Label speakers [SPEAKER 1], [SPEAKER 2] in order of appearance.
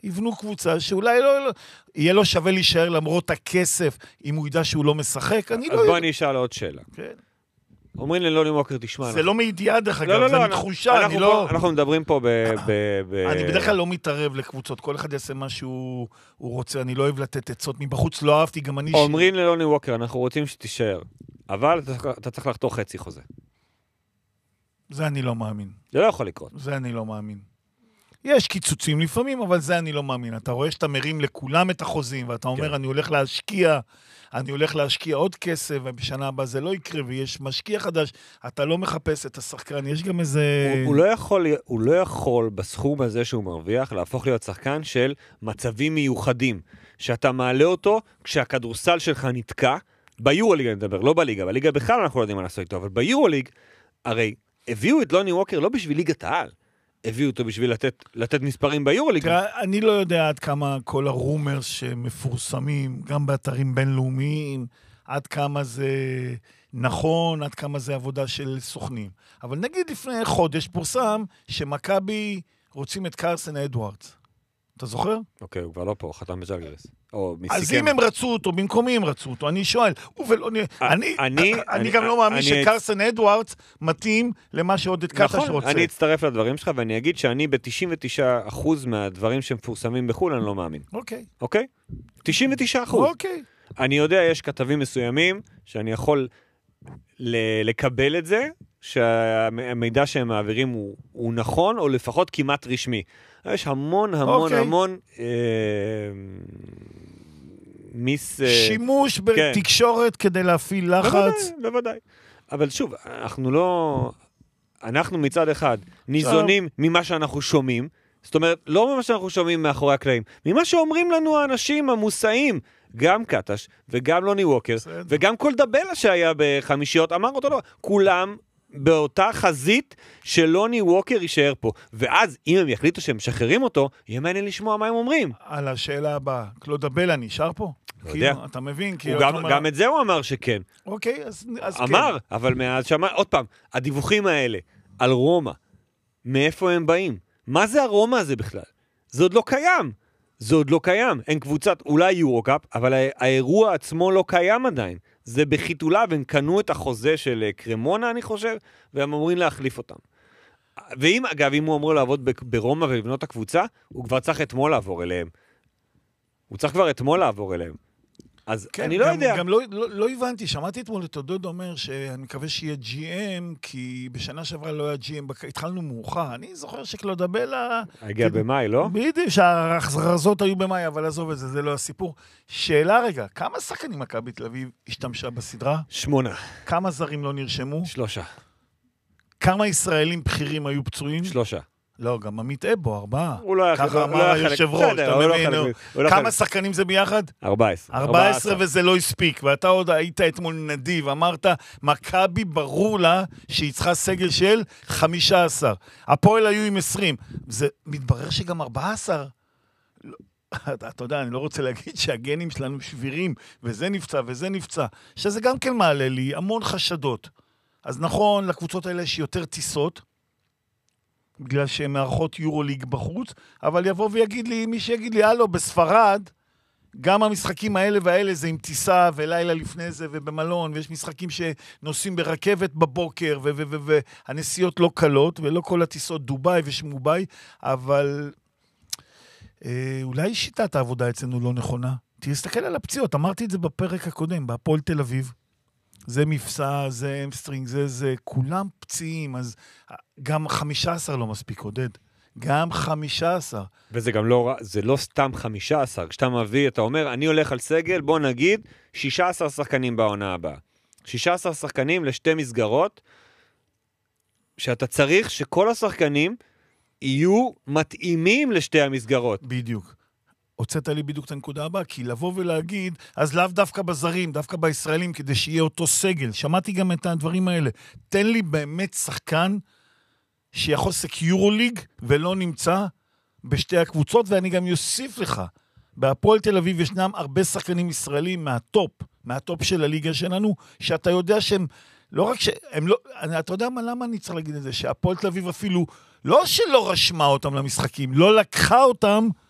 [SPEAKER 1] יבנו קבוצה שאולי לא יהיה לו שווה להישאר למרות הכסף, אם הוא ידע שהוא לא משחק, אני לא יודע.
[SPEAKER 2] אז בוא אני אשאל עוד שאלה.
[SPEAKER 1] כן.
[SPEAKER 2] אומרים ללוני ווקר, תשמע.
[SPEAKER 1] זה לא מידיעה דרך אגב, זה מתחושה, אני לא...
[SPEAKER 2] אנחנו מדברים פה
[SPEAKER 1] אני בדרך כלל לא מתערב לקבוצות, כל אחד יעשה מה שהוא רוצה, אני לא אוהב לתת עצות מבחוץ, לא אהבתי, גם אני...
[SPEAKER 2] אומרים ללוני ווקר, אנחנו רוצים שתישאר, אבל אתה צריך לחתוך חצי חוזה.
[SPEAKER 1] זה אני לא מאמין.
[SPEAKER 2] זה לא יכול לקרות.
[SPEAKER 1] זה אני לא מאמין. יש קיצוצים לפעמים, אבל זה אני לא מאמין. אתה רואה שאתה מרים לכולם את החוזים, ואתה אומר, אני הולך להשקיע עוד כסף, ובשנה הבאה זה לא יקרה, ויש משקיע חדש, אתה לא מחפש את השחקן, יש גם איזה...
[SPEAKER 2] הוא לא יכול בסכום הזה שהוא מרוויח, להפוך להיות שחקן של מצבים מיוחדים, שאתה מעלה אותו כשהכדורסל שלך נתקע, ביורוליג אני מדבר, לא בליגה, בליגה בכלל אנחנו לא יודעים מה לעשות איתו, אבל ביורוליג, הרי הביאו את לוני ווקר לא בשביל ליגת העל, הביאו אותו בשביל לתת מספרים ביורוליג.
[SPEAKER 1] אני לא יודע עד כמה כל הרומרס שמפורסמים, גם באתרים בינלאומיים, עד כמה זה נכון, עד כמה זה עבודה של סוכנים. אבל נגיד לפני חודש פורסם שמכבי רוצים את קרסן אדוארדס. אתה זוכר?
[SPEAKER 2] אוקיי, הוא כבר לא פה, חתם בז'לגריס.
[SPEAKER 1] אז אם הם רצו אותו, במקומי הם רצו אותו, אני שואל, אני גם לא מאמין שקרסן אדוארדס מתאים למה שעודד קטש רוצה.
[SPEAKER 2] נכון, אני אצטרף לדברים שלך, ואני אגיד שאני ב-99% מהדברים שמפורסמים בחו"ל, אני לא מאמין.
[SPEAKER 1] אוקיי.
[SPEAKER 2] אוקיי? 99%.
[SPEAKER 1] אוקיי.
[SPEAKER 2] אני יודע, יש כתבים מסוימים, שאני יכול לקבל את זה, שהמידע שהם מעבירים הוא נכון, או לפחות כמעט רשמי. יש המון
[SPEAKER 1] שימוש בתקשורת כדי להפעיל לחץ.
[SPEAKER 2] בוודאי. אבל שוב, אנחנו מצד אחד ניזונים ממה שאנחנו שומעים, זאת אומרת, לא ממה שאנחנו שומעים מאחורי הקלעים, ממה שאומרים לנו האנשים המוסעים, גם קטש וגם לוני ווקר, וגם כל דבלה שהיה בחמישיות, אמר אותו לא, כולם באותה חזית שלוני ווקר יישאר פה. ואז, אם הם יחליטו שהם משחררים אותו, יהיה מעניין לשמוע מה הם אומרים.
[SPEAKER 1] על השאלה הבאה, קלוד דבלה נשאר פה?
[SPEAKER 2] לא יודע.
[SPEAKER 1] אתה מבין?
[SPEAKER 2] גם את זה הוא אמר שכן.
[SPEAKER 1] אוקיי, אז כן.
[SPEAKER 2] אמר, אבל מאז שמע, עוד פעם, הדיווחים האלה על רומא, מאיפה הם באים? מה זה הרומא הזה בכלל? זה עוד לא קיים. זה עוד לא קיים. אין קבוצת, אולי יורוקאפ, אבל האירוע עצמו לא קיים עדיין. זה בחיתולה, והם קנו את החוזה של קרמונה, אני חושב, והם אמורים להחליף אותם. ואם, אגב, אם הוא אמור לעבוד ברומא ולבנות הקבוצה, הוא כבר צריך אתמול לעבור אליהם. הוא צריך כבר אתמול לעבור אליהם. אז כן, אני לא יודע.
[SPEAKER 1] גם לא הבנתי, שמעתי אתמול את עודד אומר שאני מקווה שיהיה GM, כי בשנה שעברה לא היה GM, התחלנו מאוחר. אני זוכר שקלודבלה...
[SPEAKER 2] הגיע במאי, לא?
[SPEAKER 1] בדיוק, שההחזרזות היו במאי, אבל עזוב את זה, זה לא הסיפור. שאלה רגע, כמה שחקנים מכבי תל אביב השתמשה בסדרה?
[SPEAKER 2] 8.
[SPEAKER 1] כמה זרים לא נרשמו?
[SPEAKER 2] 3.
[SPEAKER 1] כמה ישראלים בכירים היו פצועים? 3. לא, גם עמית אבו, 4.
[SPEAKER 2] הוא לא היה
[SPEAKER 1] ככה אמר היושב ראש, אתה מבין? כמה שחקנים זה ביחד?
[SPEAKER 2] 14.
[SPEAKER 1] 14 וזה לא הספיק, ואתה עוד היית אתמול נדיב, אמרת, מכבי ברור לה שהיא צריכה סגל של 15. הפועל היו עם 20. זה מתברר שגם 14. אתה יודע, אני לא רוצה להגיד שהגנים שלנו שבירים, וזה נפצע וזה נפצע, שזה גם כן מעלה לי המון חשדות. אז נכון, לקבוצות האלה יש יותר טיסות, בגלל שהן מערכות יורוליג בחוץ, אבל יבוא ויגיד לי, מי שיגיד לי, הלו, בספרד, גם המשחקים האלה והאלה זה עם טיסה ולילה לפני זה ובמלון, ויש משחקים שנוסעים ברכבת בבוקר, והנסיעות לא קלות, ולא כל הטיסות דובאי ושמובאי, אבל אולי שיטת העבודה אצלנו לא נכונה. תסתכל על הפציעות, אמרתי את זה בפרק הקודם, בהפועל תל אביב. זה מפסע, זה אמסטרינג, זה כולם פציעים, אז גם 15 לא מספיק, עודד. גם 15.
[SPEAKER 2] וזה גם לא, זה לא סתם 15. כשאתה מביא, אתה אומר, אני הולך על סגל, בוא נגיד, 16 שחקנים בעונה הבאה. 16 שחקנים לשתי מסגרות, שאתה צריך שכל השחקנים יהיו מתאימים לשתי המסגרות.
[SPEAKER 1] בדיוק. הוצאת לי בדיוק את הנקודה הבאה, כי לבוא ולהגיד, אז לאו דווקא בזרים, דווקא בישראלים, כדי שיהיה אותו סגל. שמעתי גם את הדברים האלה. תן לי באמת שחקן שיכול סקיורוליג ולא נמצא בשתי הקבוצות, ואני גם יוסיף לך, בהפועל תל אביב ישנם הרבה שחקנים ישראלים מהטופ של הליגה שלנו, שאתה יודע שהם, לא רק שהם לא, אתה יודע למה אני צריך להגיד את זה, שהפועל תל אביב אפילו, לא שלא רשמה אותם למשחקים, לא לקחה אותם